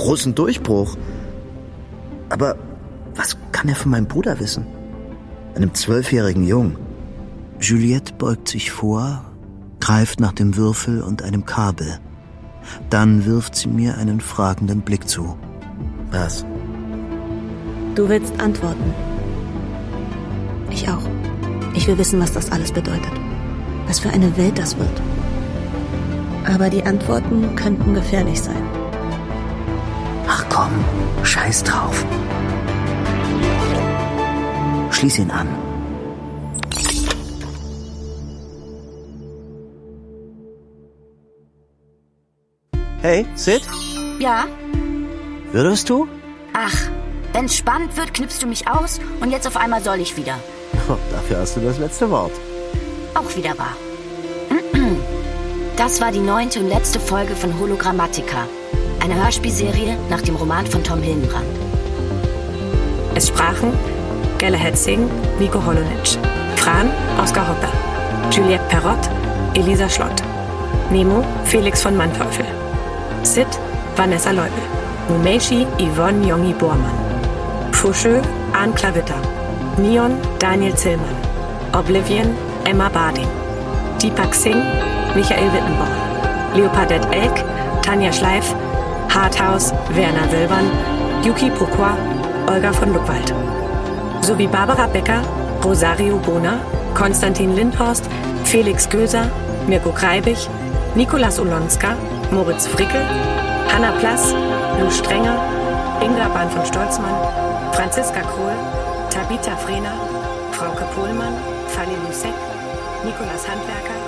großen Durchbruch. Aber was kann er von meinem Bruder wissen? Einem 12-jährigen Jungen. Juliette beugt sich vor, greift nach dem Würfel und einem Kabel. Dann wirft sie mir einen fragenden Blick zu. Was? Du willst antworten. Ich auch. Ich will wissen, was das alles bedeutet. Was für eine Welt das wird. Aber die Antworten könnten gefährlich sein. Ach komm, scheiß drauf. Schließ ihn an. Hey, Sid? Ja? Würdest du? Ach, wenn's spannend wird, knippst du mich aus und jetzt auf einmal soll ich wieder. Oh, dafür hast du das letzte Wort. Auch wieder wahr. Das war die 9. und letzte Folge von Hologrammatica, eine Hörspielserie nach dem Roman von Tom Hillenbrand. Es sprachen Galahad Singh, Nico Holonitsch, Fran, Oskar Hoppe, Juliette Perrott, Elisa Schlott, Nemo, Felix von Manteuffel, Sid, Vanessa Leubel, Mumeshi, Yvonne Jongi Bormann, Foucheux, Arne Klavitter, Neon, Daniel Zillmann, Oblivion, Emma Barding, Deepak Singh, Michael Wittenborn, Leopardette Elk, Tanja Schleif, Harthaus, Werner Wilbern, Yuki Pourquoi, Olga von Luckwald. Sowie Barbara Becker, Rosario Bona, Konstantin Lindhorst, Felix Göser, Mirko Kreibich, Nikolas Olonska, Moritz Frickel, Hanna Plass, Lou Strenger, Inga Bahn von Stolzmann, Franziska Krohl, Tabitha Frehner, Frauke Pohlmann, Fanny Lusek, Nikolas Handwerker,